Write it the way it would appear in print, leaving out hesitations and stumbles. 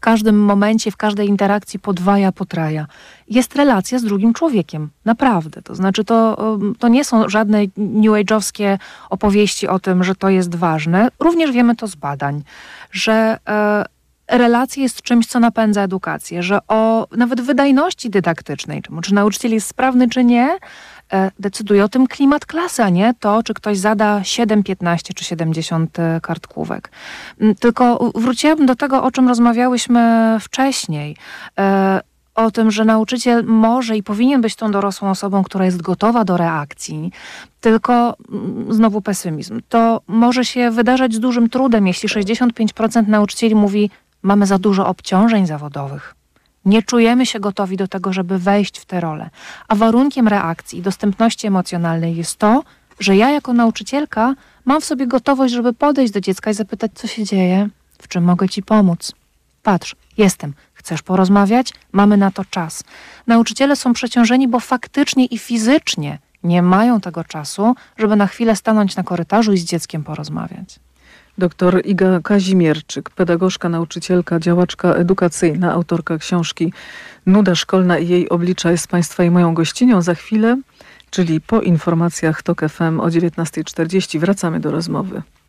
każdym momencie, w każdej interakcji podwaja, potraja. Jest relacja z drugim człowiekiem. Naprawdę. To znaczy, to nie są żadne new age'owskie opowieści o tym, że to jest ważne. Również wiemy to z badań, że relacja jest czymś, co napędza edukację, że o nawet wydajności dydaktycznej, czy nauczyciel jest sprawny, czy nie, decyduje o tym klimat klasy, a nie to, czy ktoś zada 7, 15 czy 70 kartkówek. Tylko wróciłabym do tego, o czym rozmawiałyśmy wcześniej. O tym, że nauczyciel może i powinien być tą dorosłą osobą, która jest gotowa do reakcji, tylko znowu pesymizm. To może się wydarzać z dużym trudem, jeśli 65% nauczycieli mówi, mamy za dużo obciążeń zawodowych. Nie czujemy się gotowi do tego, żeby wejść w tę rolę. A warunkiem reakcji i dostępności emocjonalnej jest to, że ja jako nauczycielka mam w sobie gotowość, żeby podejść do dziecka i zapytać, co się dzieje, w czym mogę ci pomóc. Patrz, jestem. Chcesz porozmawiać? Mamy na to czas. Nauczyciele są przeciążeni, bo faktycznie i fizycznie nie mają tego czasu, żeby na chwilę stanąć na korytarzu i z dzieckiem porozmawiać. Doktor Iga Kazimierczyk, pedagogzka, nauczycielka, działaczka edukacyjna, autorka książki Nuda szkolna i jej oblicza jest Państwa i moją gościnią. Za chwilę, czyli po informacjach TOK FM o 19:40 wracamy do rozmowy.